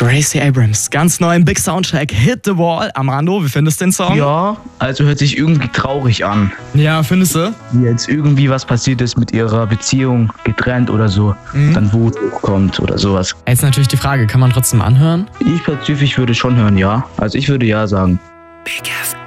Gracie Abrams, ganz neu im Big Soundtrack, Hit the Wall. Armando, wie findest du den Song? Ja, also hört sich irgendwie traurig an. Ja, findest du? Wie jetzt irgendwie was passiert ist mit ihrer Beziehung, getrennt oder so, dann Wut hochkommt oder sowas. Jetzt natürlich die Frage, kann man trotzdem anhören? Ich spezifisch würde schon hören, ja. Also ich würde ja sagen. Big FM.